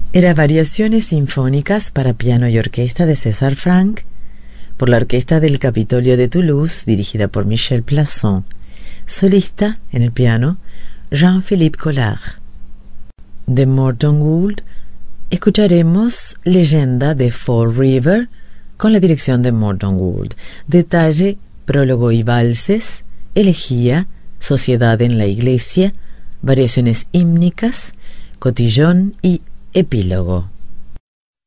Era Variaciones Sinfónicas para piano y orquesta de César Franck, por la Orquesta del Capitolio de Toulouse, dirigida por Michel Plasson. Solista en el piano, Jean-Philippe Collard. De Morton Gould escucharemos Leyenda de Fall River con la dirección de Morton Gould. Detalle, prólogo y valses, elegía, Sociedad en la Iglesia, variaciones hímnicas, cotillón y epílogo.